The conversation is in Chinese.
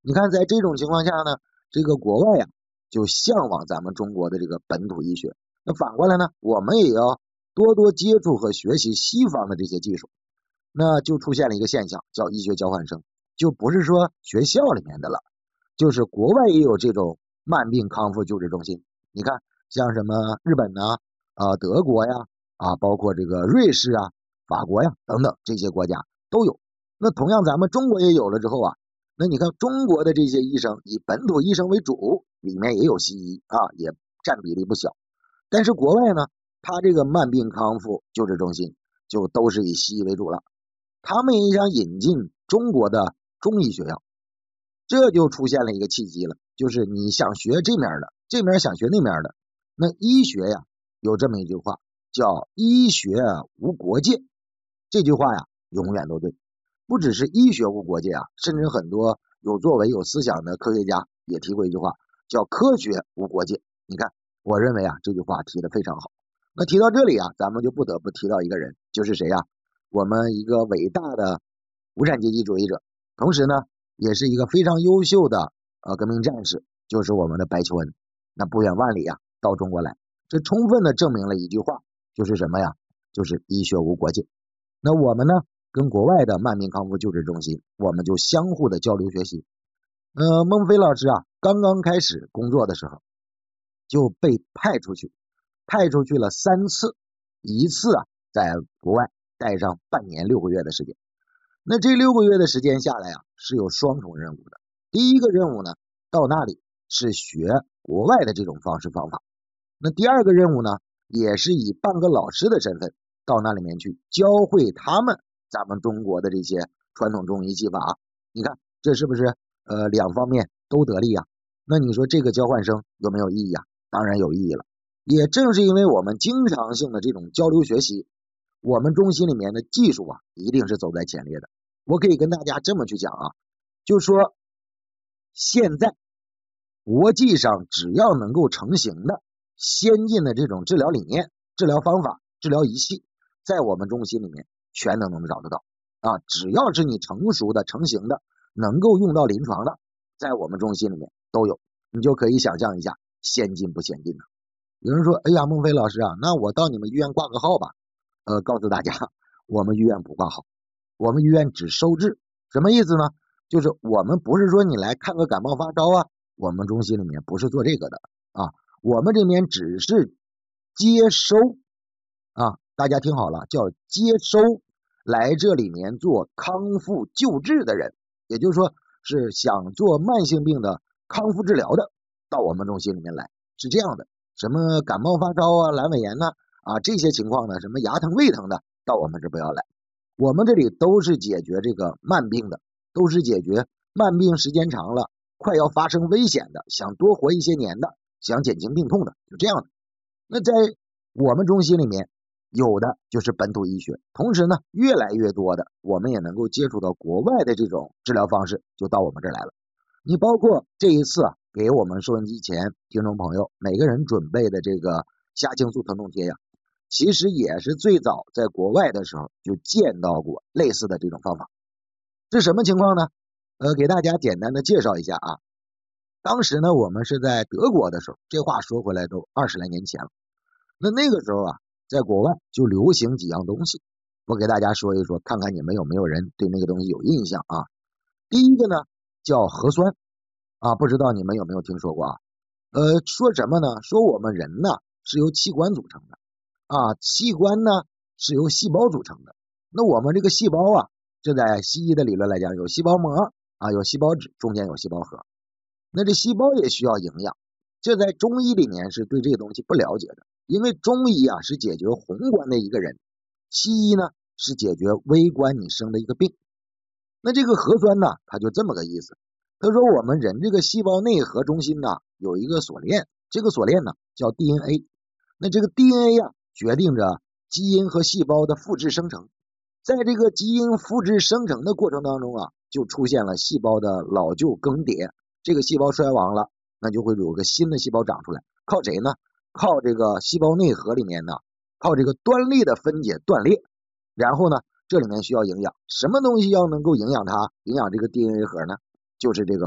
你看在这种情况下呢，这个国外呀就向往咱们中国的这个本土医学。那反过来呢，我们也要多多接触和学习西方的这些技术。那就出现了一个现象，叫医学交换生，就不是说学校里面的了，就是国外也有这种慢病康复救治中心。你看像什么日本呢，德国呀，包括这个瑞士啊、法国呀等等这些国家都有。那同样咱们中国也有了之后啊，那你看中国的这些医生以本土医生为主，里面也有西医也占比例不小。但是国外呢，他这个慢病康复救治中心就都是以西医为主了。他们也想引进中国的中医学校，这就出现了一个契机了，就是你想学这面的，这面想学那面的。那医学呀，有这么一句话叫医学无国界，这句话呀永远都对。不只是医学无国界甚至很多有作为有思想的科学家也提过一句话叫科学无国界。你看我认为这句话提得非常好。那提到这里咱们就不得不提到一个人，就是谁我们一个伟大的无产阶级主义者，同时呢也是一个非常优秀的革命战士，就是我们的白求恩。那不远万里到中国来，这充分的证明了一句话，就是什么就是医学无国界。那我们呢跟国外的慢病康复救治中心，我们就相互的交流学习。孟非老师刚刚开始工作的时候就被派出去了3次，一次在国外待上半年6个月的时间。那这6个月的时间下来是有双重任务的。第一个任务呢，到那里是学国外的这种方式方法。那第二个任务呢，也是以半个老师的身份到那里面去教会他们咱们中国的这些传统中医技法。你看这是不是两方面都得利那你说这个交换生有没有意义当然有意义了。也正是因为我们经常性的这种交流学习，我们中心里面的技术一定是走在前列的。我可以跟大家这么去讲就是说现在国际上只要能够成型的先进的这种治疗理念、治疗方法、治疗仪器，在我们中心里面全都能找得到只要是你成熟的、成型的，能够用到临床的，在我们中心里面都有。你就可以想象一下先进不先进呢？有人说哎呀，孟非老师那我到你们医院挂个号吧。告诉大家，我们医院不挂号，我们医院只收治。什么意思呢？就是我们不是说你来看个感冒发烧我们中心里面不是做这个的我们这边只是接收大家听好了，叫接收来这里面做康复救治的人，也就是说是想做慢性病的康复治疗的，到我们中心里面来，是这样的。什么感冒发烧阑尾炎这些情况呢，什么牙疼胃疼的，到我们这不要来。我们这里都是解决这个慢病的，都是解决慢病时间长了快要发生危险的，想多活一些年的，想减轻病痛的，就这样的。那在我们中心里面有的就是本土医学，同时呢越来越多的我们也能够接触到国外的这种治疗方式，就到我们这儿来了。你包括这一次给我们收音机前听众朋友每个人准备的这个虾青素疼痛贴其实也是最早在国外的时候就见到过类似的这种方法。这什么情况呢？给大家简单的介绍一下当时呢我们是在德国的时候，这话说回来都20来年前了。那个时候在国外就流行几样东西，我给大家说一说，看看你们有没有人对那个东西有印象第一个呢叫核酸不知道你们有没有听说过说什么呢？说我们人呢是由器官组成的器官呢是由细胞组成的。那我们这个细胞这在西医的理论来讲，有细胞膜有细胞质，中间有细胞核。那这细胞也需要营养，这在中医里面是对这个东西不了解的，因为中医是解决宏观的一个人，西医呢是解决微观你生的一个病。那这个核酸呢，它就这么个意思。他说我们人这个细胞内核中心呢有一个锁链，这个锁链呢叫 DNA。那这个 DNA决定着基因和细胞的复制生成，在这个基因复制生成的过程当中就出现了细胞的老旧更迭，这个细胞衰亡了，那就会有个新的细胞长出来。靠谁呢？靠这个细胞内核里面呢，靠这个端粒的分解断裂。然后呢，这里面需要营养，什么东西要能够营养它，营养这个 DNA 核呢？就是这个